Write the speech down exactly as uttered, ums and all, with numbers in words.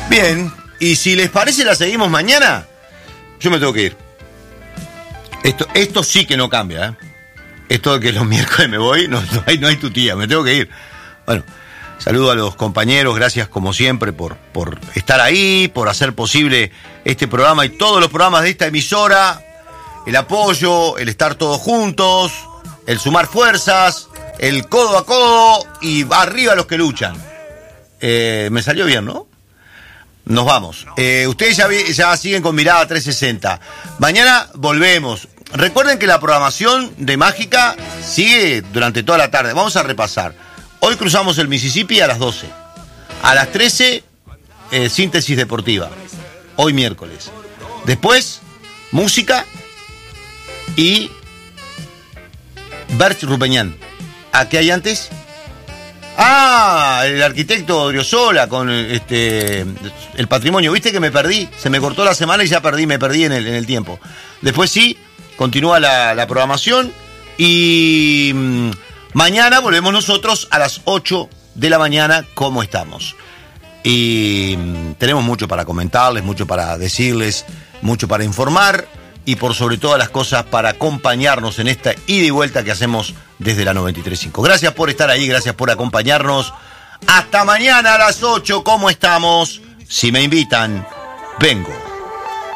Bien, y si les parece la seguimos mañana, yo me tengo que ir. Esto, esto sí que no cambia, ¿eh? Esto de que los miércoles me voy, no, no, hay, no hay tu tía, me tengo que ir. Bueno, saludo a los compañeros, gracias como siempre por, por estar ahí, por hacer posible este programa y todos los programas de esta emisora, el apoyo, el estar todos juntos, el sumar fuerzas, el codo a codo y arriba los que luchan. Eh, me salió bien, ¿no? Nos vamos. Eh, ustedes ya, vi, ya siguen con Mirada trescientos sesenta. Mañana volvemos. Recuerden que la programación de Mágica sigue durante toda la tarde. Vamos a repasar. Hoy cruzamos el Mississippi a las doce. A las trece, eh, síntesis deportiva. Hoy miércoles. Después, música y Bert Rupeñán. ¿A qué hay antes? Ah, el arquitecto Odriozola con este el patrimonio. ¿Viste que me perdí? Se me cortó la semana y ya perdí, me perdí en el, en el tiempo. Después sí, continúa la, la programación y mmm, mañana volvemos nosotros a las ocho de la mañana. ¿Cómo estamos? Y mmm, tenemos mucho para comentarles, mucho para decirles, mucho para informar y por sobre todas las cosas para acompañarnos en esta ida y vuelta que hacemos desde la noventa y tres punto cinco. Gracias por estar ahí, gracias por acompañarnos. Hasta mañana a las ocho, ¿cómo estamos? Si me invitan, vengo.